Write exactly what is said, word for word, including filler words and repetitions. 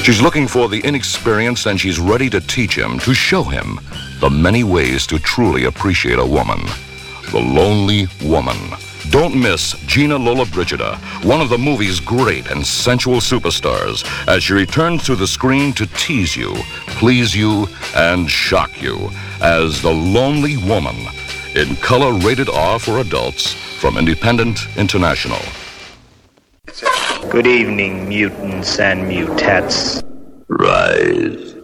She's looking for the inexperienced, and she's ready to teach him, to show him the many ways to truly appreciate a woman. The Lonely Woman. Don't miss Gina Lollobrigida, one of the movie's great and sensual superstars, as she returns to the screen to tease you, please you, and shock you as The Lonely Woman, in color rated R for adults from Independent International. Good evening, mutants and mutats. Rise.